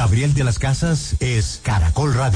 Gabriel de las Casas es Caracol Radio.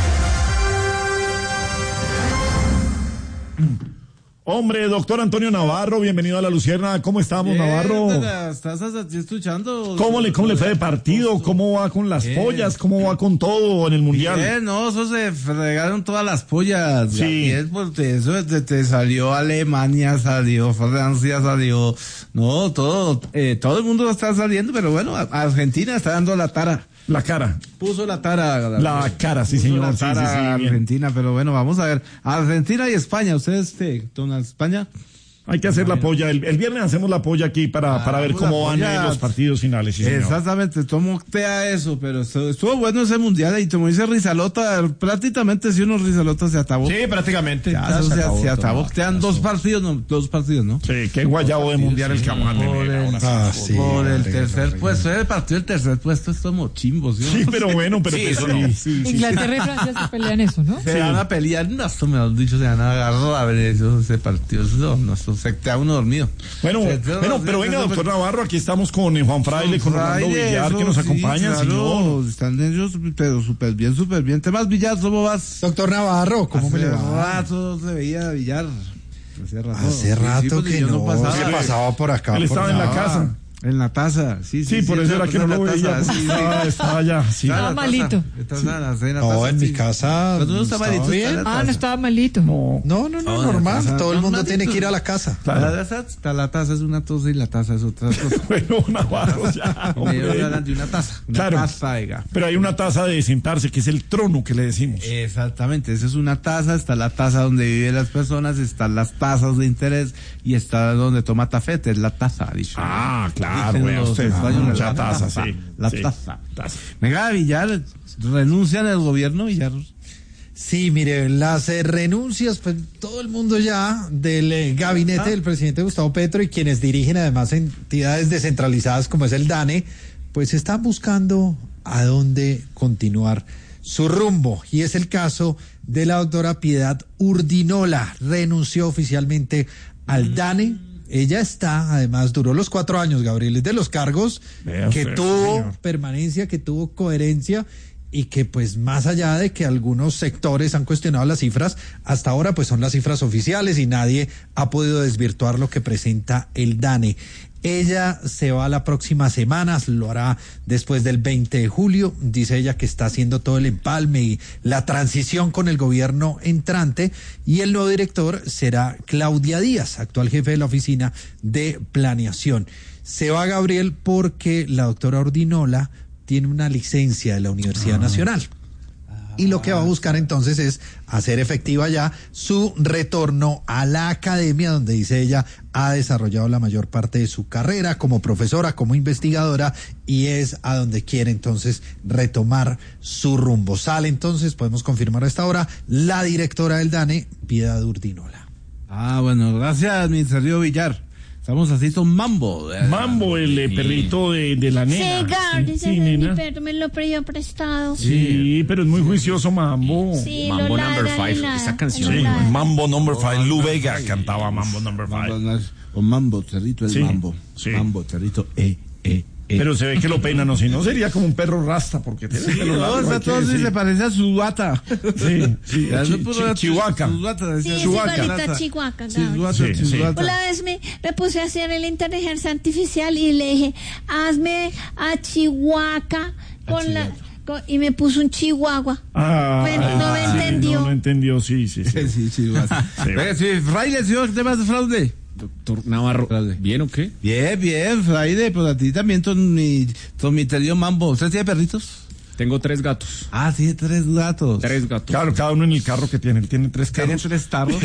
Hombre, doctor Antonio Navarro, bienvenido a La Lucierna. ¿Cómo estamos, Navarro? ¿Estás escuchando? ¿Cómo le fue de partido? ¿Cómo va con las pollas? ¿Cómo va con todo en el Mundial? No, eso se fregaron todas las pollas. Sí. Gabriel, porque eso te salió Alemania, salió Francia, salió... No, todo el mundo está saliendo, pero bueno, Argentina está dando la tara. La cara. Puso la tara. La cara, sí, señor. La tara sí, Argentina, pero bueno, vamos a ver. Argentina y España, ¿ustedes toman España? Hay que hacer la polla. El viernes hacemos la polla aquí para ver cómo van los partidos finales. Sí, exactamente, tomoctea eso, pero estuvo bueno ese mundial y como dice Rizalota, prácticamente si uno Rizalota se acabó. Sí, prácticamente. Se acabó. Quedan dos partidos, ¿no? Sí, qué guayabo de mundial el que vamos a tener. Por el tercer puesto, el partido del tercer puesto es como chimbo, ¿sí? Sí, pero bueno, sí. Inglaterra y Francia se pelean eso, ¿no? Se van a pelear, no, esto me han dicho, se van a agarrar a ver ese partido, se queda uno dormido. Bueno, pero venga, doctor Navarro, aquí estamos con Juan Fraile, con Orlando Villar, que nos acompaña, señor. Están ellos, pero súper bien. Temas Villar, ¿cómo vas? Doctor Navarro, ¿cómo me le va? Hace rato se veía Villar. Hace rato que no pasaba por acá. Él estaba en la casa. En la taza, sí. Por eso era que no lo veía. Estaba allá. Sí. Estaba malito. No, en mi casa. ¿No está malito? No estaba malito. No, normal. Todo el mundo tiene que ir a la casa. La taza es una taza y la taza es otra cosa. Bueno, Navarro, ya. Hablan de una taza. Claro. Taza, pero hay una taza de sentarse, que es el trono que le decimos. Exactamente, esa es una taza. Está la taza donde viven las personas, están las tazas de interés y está donde toma tafete, es la taza. Ah, claro. Mucha taza, sí. La taza. Venga, Villar, ¿renuncian al gobierno, Villar? Sí, mire, las renuncias, pues todo el mundo ya del gabinete del presidente Gustavo Petro y quienes dirigen además entidades descentralizadas como es el DANE, pues están buscando a dónde continuar su rumbo. Y es el caso de la doctora Piedad Urdinola, renunció oficialmente al DANE. Ella además duró los 4 años, Gabriel, es de los cargos que tuvo permanencia, que tuvo coherencia y que pues más allá de que algunos sectores han cuestionado las cifras, hasta ahora pues son las cifras oficiales y nadie ha podido desvirtuar lo que presenta el DANE. Ella se va la próxima semana, lo hará después del 20 de julio. Dice ella que está haciendo todo el empalme y la transición con el gobierno entrante. Y el nuevo director será Claudia Díaz, actual jefe de la Oficina de Planeación. Se va, Gabriel, porque la doctora Urdinola tiene una licencia de la Universidad Nacional. Y lo que va a buscar entonces es hacer efectiva ya su retorno a la academia, donde dice ella ha desarrollado la mayor parte de su carrera como profesora, como investigadora, y es a donde quiere entonces retomar su rumbo. Sale entonces, podemos confirmar a esta hora, la directora del DANE, Piedad Urdinola. Bueno, gracias, Ministerio Villar. Estamos así, son Mambo. Mambo, el perrito de la nena. Sí, Gabriel, ese es mi perro, me lo pidió prestado. Sí, pero es muy juicioso Mambo. Sí, Mambo lo Number ladra, 5, esa canción. Sí, Mambo Number 5, Lu Vega cantaba Mambo Number 5. O Mambo, Cerrito, el Mambo. Sí. Mambo, Cerrito, Pero se ve que lo peinan, o si no sería como un perro rasta, porque tiene el pelo largo. Entonces se parece a su gata. Sí. Chihuahua. Sí, es igualita a Chihuahua, Gabriel. Sí. Una vez me puse a hacer la inteligencia artificial y le dije, hazme a Chihuahua y me puso un chihuahua. No me entendió. No entendió, sí. Sí, Chihuahua. Fraile, señor, temas de fraude. Doctor Navarro, ¿bien o qué? Bien, Fraile, pues a ti también con mi querido Mambo. ¿Usted tiene perritos? Tengo 3 gatos. Tiene 3 gatos. 3 gatos. Claro, cada uno en el carro que tiene. Él tiene 3 carros. ¿Tiene 3 tarros?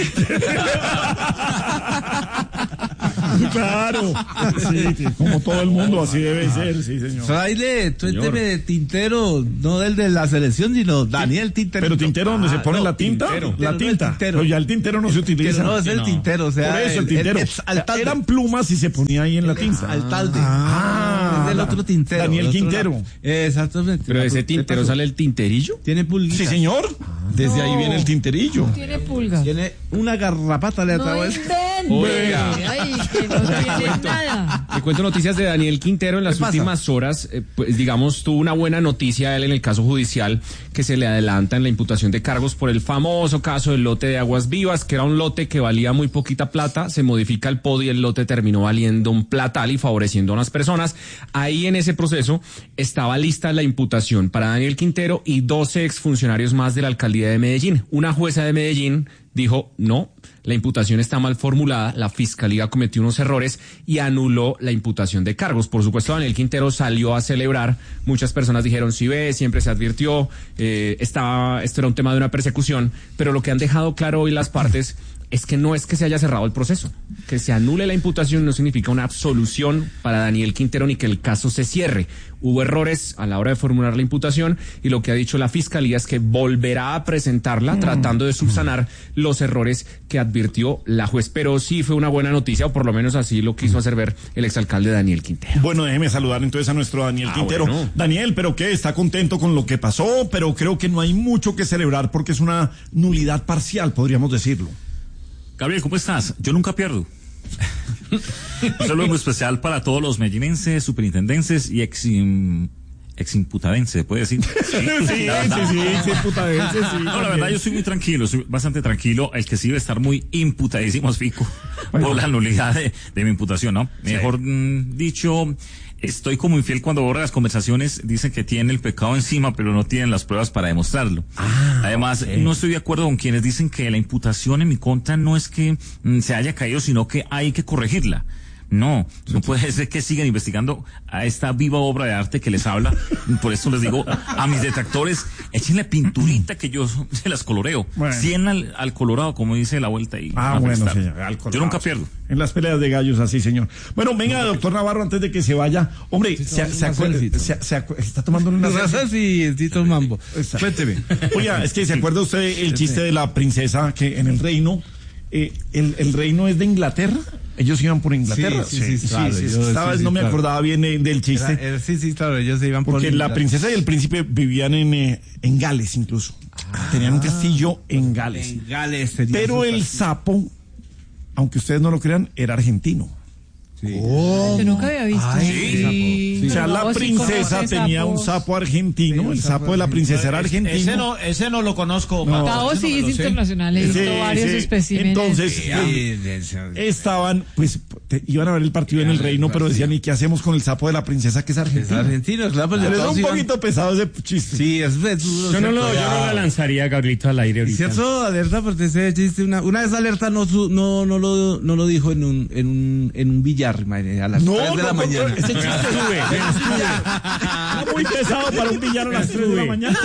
Claro, sí, como todo el mundo, así debe ser, sí, señor. Fraile, cuénteme de Tintero, no del de la selección, sino Daniel Tintero. Pero Tintero, ¿donde se pone la tinta? Tintero. La tinta. Pero ya el tintero no se utiliza. No, es el tintero, o sea. Por eso el tintero. Eran plumas y se ponía ahí en la tinta. Altalde. Es del otro Tintero. Daniel Quintero. Exactamente. Pero de ese tintero sale el tinterillo. Tiene pulguitas. Sí, señor. Desde ahí viene el tinterillo. Tiene pulgas. Tiene una garrapata le atrás. Oiga. Ay, que no tiene nada. Te cuento noticias de Daniel Quintero en las últimas horas. Pues digamos, tuvo una buena noticia él en el caso judicial que se le adelanta en la imputación de cargos por el famoso caso del lote de Aguas Vivas, que era un lote que valía muy poquita plata. Se modifica el POD y el lote terminó valiendo un platal y favoreciendo a unas personas. Ahí en ese proceso estaba lista la imputación para Daniel Quintero y 12 exfuncionarios más de la alcaldía de Medellín. Una jueza de Medellín dijo, no, la imputación está mal formulada, la fiscalía cometió unos errores y anuló la imputación de cargos. Por supuesto, Daniel Quintero salió a celebrar, muchas personas dijeron, sí ve, siempre se advirtió, esto era un tema de una persecución, pero lo que han dejado claro hoy las partes es que no es que se haya cerrado el proceso. Que se anule la imputación no significa una absolución para Daniel Quintero ni que el caso se cierre. Hubo errores a la hora de formular la imputación y lo que ha dicho la fiscalía es que volverá a presentarla tratando de subsanar los errores que advirtió la juez. Pero sí fue una buena noticia, o por lo menos así lo quiso hacer ver el exalcalde Daniel Quintero. Bueno, déjeme saludar entonces a nuestro Daniel Quintero. Bueno. Daniel, ¿pero qué? ¿Está contento con lo que pasó? Pero creo que no hay mucho que celebrar porque es una nulidad parcial, podríamos decirlo. Gabriel, ¿cómo estás? Yo nunca pierdo. Un saludo muy especial para todos los medellinenses, superintendenses y eximputadenses, ¿se puede decir? Sí, imputadenses, sí. No, la verdad, yo soy muy tranquilo, soy bastante tranquilo. El que sí debe estar muy imputadísimo es Fico por la nulidad de mi imputación, ¿no? Sí. Mejor dicho, estoy como infiel cuando borra las conversaciones, dicen que tienen el pecado encima, pero no tienen las pruebas para demostrarlo. Además, no estoy de acuerdo con quienes dicen que la imputación en mi contra no es que se haya caído, sino que hay que corregirla. No puede ser que sigan investigando a esta viva obra de arte que les habla. Por eso les digo a mis detractores, échenle pinturita que yo se las coloreo. Bueno. 100 al colorado, como dice la vuelta ahí. Bueno, señor, al colorado. Yo nunca pierdo. En las peleas de gallos, así, señor. Bueno, venga, doctor Navarro, antes de que se vaya. Hombre, está tomando una sí, mambo. Cuénteme. Oye, es que se acuerda usted el chiste de la princesa que en el reino, el reino es de Inglaterra. Ellos iban por Inglaterra. No me acordaba bien del chiste. Claro, ellos iban por porque la princesa y el príncipe vivían en Gales incluso. Tenían un castillo en Gales. En Gales. Pero el sapo, aunque ustedes no lo crean, era argentino. Sí. Yo nunca había visto. O sea, la princesa tenía un sapo argentino, el sapo de la princesa era argentino. Ese no lo conozco. Tao sí es internacional, he visto varios especímenes. Entonces, estaban, pues, iban a ver el partido en el reino, pero decían, ¿y qué hacemos con el sapo de la princesa que es argentino? Es argentino, claro. Pero es un poquito pesado ese chiste. Sí, es duro. Yo no la lanzaría, Gabrielito, al aire ahorita. ¿Cierto? Alerta, porque ese chiste, una vez Alerta no lo dijo en un billar. A las 3 de la mañana. Ese chiste sube. Era muy pesado para un villano a las 3 de la mañana.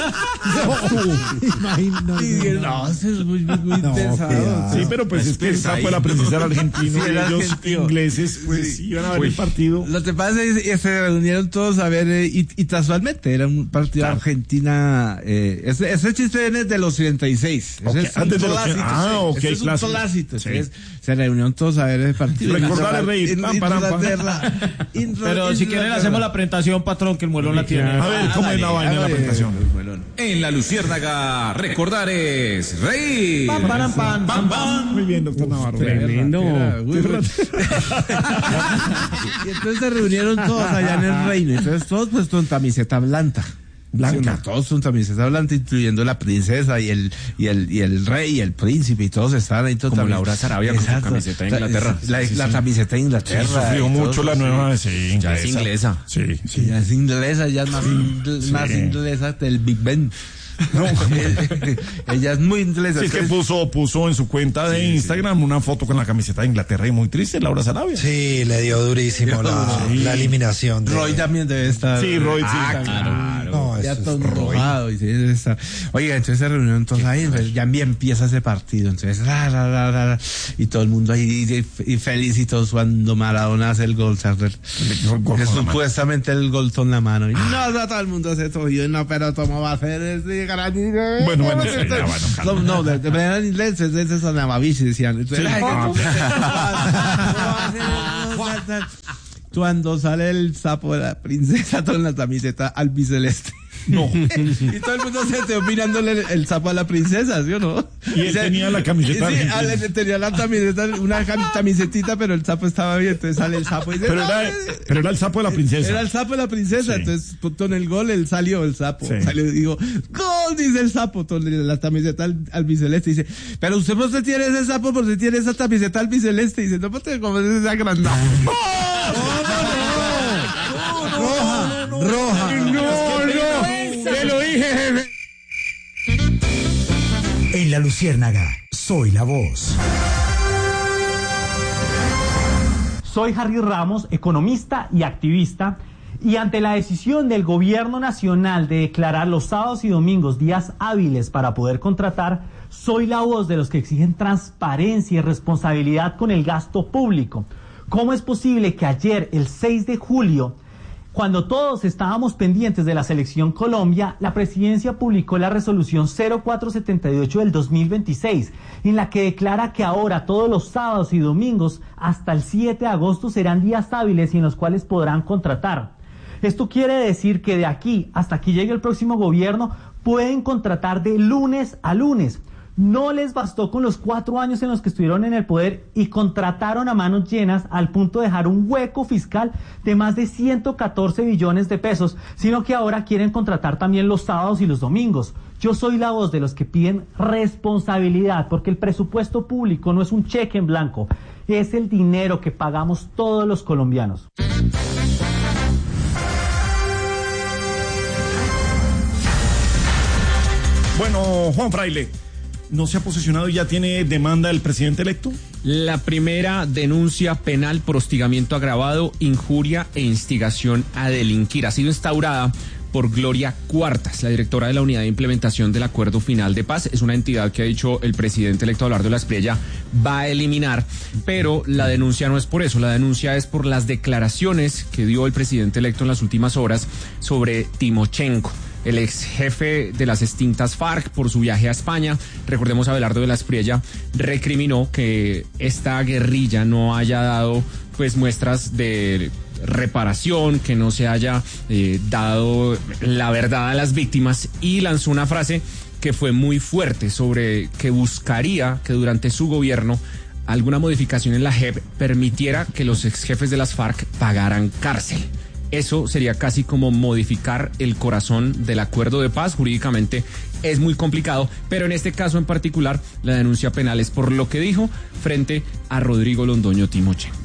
No, eso es muy pesado. Sí, pero pues es que el sapo de la princesa era argentino y ellos ingleses pues iban a ver el partido. Lo que pasa es que se reunieron todos a ver y casualmente era un partido de Argentina. Ese chiste viene de los 36. Antes de los 36. Es un clásico. Se reunieron todos a ver el partido. Recordar el rey. Pero si quieren hacemos la presentación, patrón, que el muelón la tiene. A ver, ¿cómo es la vaina de la presentación? En la Luciérnaga, recordar es reír. Muy bien, doctor Navarro. Tremendo. Y entonces se reunieron todos allá en el reino. Entonces todos pues con camiseta blanca. Todos con camiseta blanca, incluyendo la princesa y el rey y el príncipe, y todos estaban ahí. Como Laura Sarabia con su camiseta de Inglaterra. La camiseta de Inglaterra. Sí, sufrió mucho la nueva. Sí, ya es inglesa. Sí. Ya es inglesa, ya es más inglesa del Big Ben. No, ella es muy inglesa. Sí, es que puso en su cuenta de Instagram una foto con la camiseta de Inglaterra y muy triste, Laura Sarabia. Sí, le dio durísimo la eliminación. Roy también debe estar. Sí, Roy sí. Claro. No, ya todo enrolado. Oiga, entonces se reunieron todos ahí, ya empieza ese partido, entonces y todo el mundo ahí y feliz y todos cuando Maradona hace el gol, que supuestamente el gol con la mano. Y todo el mundo se tosió, pero ¿cómo va a hacer ese? Bueno, no, de manera en inglés, ese es Navavici, decían. Cuando sale el sapo de la princesa con la camiseta albiceleste. No. Y todo el mundo se quedó mirándole el sapo a la princesa, ¿sí o no? Y él tenía la camiseta. Sí, tenía la camiseta, una camisetita, pero el sapo estaba bien, entonces sale el sapo y dice, pero era el sapo de la princesa. Era el sapo de la princesa, sí. Entonces con el gol él salió el sapo. Sí. Salió y dijo, ¡gol! Dice el sapo, la camiseta albiceleste. Dice, pero usted por qué tiene ese sapo, por qué tiene esa camiseta albiceleste. Dice, no, porque como es ese agrandado. Roja. Te lo dije, jefe. En La Luciérnaga, soy la voz. Soy Harry Ramos, economista y activista, y ante la decisión del gobierno nacional de declarar los sábados y domingos días hábiles para poder contratar, soy la voz de los que exigen transparencia y responsabilidad con el gasto público. ¿Cómo es posible que ayer, el 6 de julio, cuando todos estábamos pendientes de la selección Colombia, la presidencia publicó la resolución 0478 del 2026, en la que declara que ahora todos los sábados y domingos hasta el 7 de agosto serán días hábiles y en los cuales podrán contratar? Esto quiere decir que de aquí hasta que llegue el próximo gobierno pueden contratar de lunes a lunes. No les bastó con los 4 años en los que estuvieron en el poder y contrataron a manos llenas al punto de dejar un hueco fiscal de más de 114 billones de pesos, sino que ahora quieren contratar también los sábados y los domingos. Yo soy la voz de los que piden responsabilidad, porque el presupuesto público no es un cheque en blanco, es el dinero que pagamos todos los colombianos. Bueno, Juan Fraile, ¿no se ha posicionado y ya tiene demanda el presidente electo? La primera denuncia penal por hostigamiento agravado, injuria e instigación a delinquir ha sido instaurada por Gloria Cuartas, la directora de la Unidad de Implementación del Acuerdo Final de Paz. Es una entidad que ha dicho el presidente electo Abelardo de la Espriella va a eliminar, pero la denuncia no es por eso, la denuncia es por las declaraciones que dio el presidente electo en las últimas horas sobre Timochenko, el ex jefe de las extintas FARC, por su viaje a España. Recordemos, Abelardo de la Espriella recriminó que esta guerrilla no haya dado pues muestras de reparación, que no se haya dado la verdad a las víctimas, y lanzó una frase que fue muy fuerte sobre que buscaría que durante su gobierno alguna modificación en la JEP permitiera que los ex jefes de las FARC pagaran cárcel. Eso sería casi como modificar el corazón del acuerdo de paz. Jurídicamente es muy complicado, pero en este caso en particular la denuncia penal es por lo que dijo frente a Rodrigo Londoño Timochenko.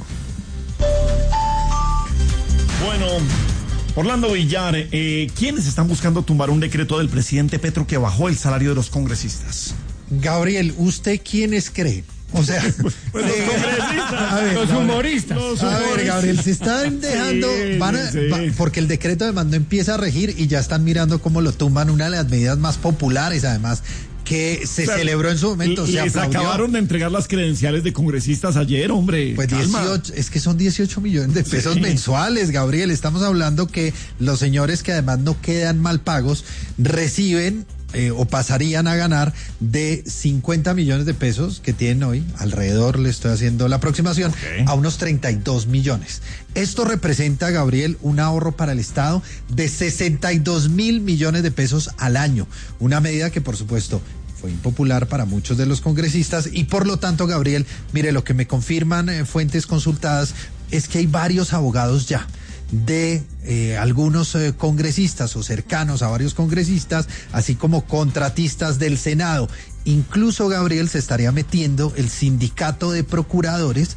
Bueno, Orlando Villar, ¿quiénes están buscando tumbar un decreto del presidente Petro que bajó el salario de los congresistas? Gabriel, ¿usted quiénes cree? O sea, los congresistas, los humoristas. A ver, Gabriel, se están dejando, porque el decreto además no empieza a regir y ya están mirando cómo lo tumban, una de las medidas más populares además que se celebró en su momento. Les acabaron de entregar las credenciales de congresistas ayer, hombre. Pues 18, es que son 18 millones de pesos mensuales, Gabriel. Estamos hablando que los señores que además no quedan mal pagos reciben o pasarían a ganar de 50 millones de pesos que tienen hoy, alrededor, le estoy haciendo la aproximación, a unos 32 millones. Esto representa, Gabriel, un ahorro para el Estado de 62 mil millones de pesos al año. Una medida que, por supuesto, fue impopular para muchos de los congresistas y por lo tanto, Gabriel, mire, lo que me confirman fuentes consultadas es que hay varios abogados ya de algunos congresistas o cercanos a varios congresistas, así como contratistas del Senado. Incluso, Gabriel, se estaría metiendo el sindicato de procuradores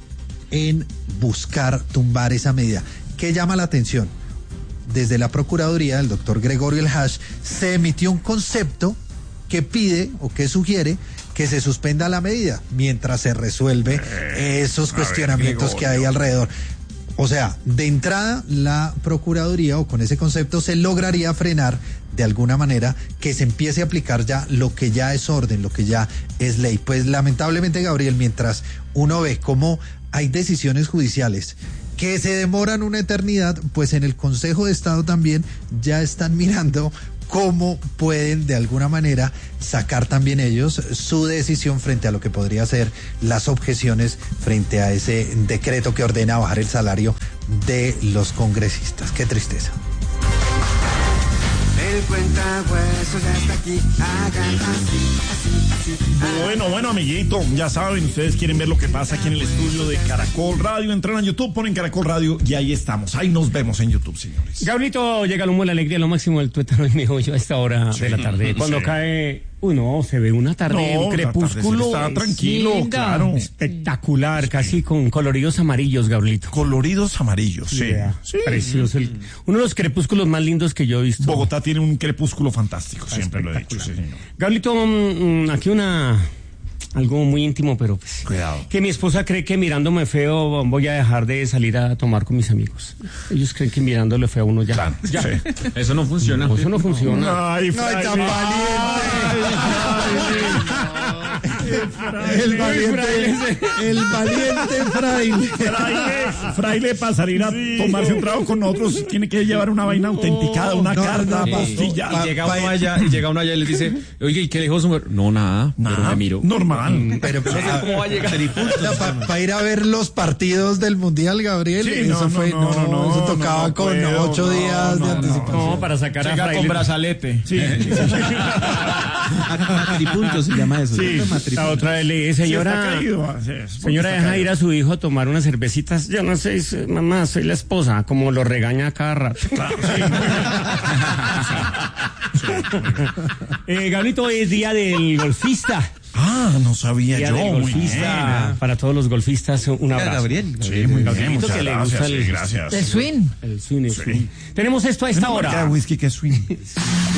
en buscar tumbar esa medida. ¿Qué llama la atención? Desde la Procuraduría del doctor Gregorio El Hash se emitió un concepto que pide o que sugiere que se suspenda la medida mientras se resuelve esos cuestionamientos que hay alrededor. O sea, de entrada, la Procuraduría, o con ese concepto, se lograría frenar de alguna manera que se empiece a aplicar ya lo que ya es orden, lo que ya es ley. Pues lamentablemente, Gabriel, mientras uno ve cómo hay decisiones judiciales que se demoran una eternidad, pues en el Consejo de Estado también ya están mirando cómo pueden de alguna manera sacar también ellos su decisión frente a lo que podría ser las objeciones frente a ese decreto que ordena bajar el salario de los congresistas. Qué tristeza. el cuentahuesos ya está aquí. Hagan así. Bueno, amiguito, ya saben, ustedes quieren ver lo que pasa aquí en el estudio de Caracol Radio, entran a YouTube, ponen Caracol Radio y ahí estamos. Ahí nos vemos en YouTube, señores. Gabrielito, llega el humo de la alegría, lo máximo del tuétano y me yo a esta hora de la tarde. Cuando cae, no, se ve una tarde, un crepúsculo. Está tranquilo, linda, claro. Espectacular, casi con coloridos amarillos, Gabrielito. Coloridos amarillos, sí. Precioso. Uno de los crepúsculos más lindos que yo he visto. Bogotá tiene un crepúsculo fantástico, siempre lo he dicho. Sí, señor. Gabrielito, aquí algo muy íntimo, pero pues, cuidado. Que mi esposa cree que mirándome feo voy a dejar de salir a tomar con mis amigos. Ellos creen que mirándole feo a uno ya. Claro, ya. Sí. Eso no funciona. No, eso no funciona. Ay, tan valiente. El valiente fraile. Fraile para salir a tomarse un trago con nosotros tiene que llevar una vaina autenticada, una carta, postilla. Y llega uno allá y le dice, oye, ¿y qué dijo su mujer? No, nada, pero me miro. Normal. Pero ¿cómo va a llegar? Para ir a ver los partidos del Mundial, Gabriel. Sí, eso tocaba con 8 días de anticipación. No, para sacar llega a Fraile. Con brazalete. Sí. Matripunto se llama eso. Sí. La otra vez le dije, señora, deja ir a su hijo a tomar unas cervecitas. Yo no sé, mamá, soy la esposa, como lo regaña cada rato. Claro, Gablito, hoy es día del golfista. No sabía día yo. Del golfista. Para todos los golfistas, un abrazo. Gabriel. Sí, muy bien, muchas que gracias. Le gusta el swing. El swing. Tenemos esto a esta hora. Whisky que es swing.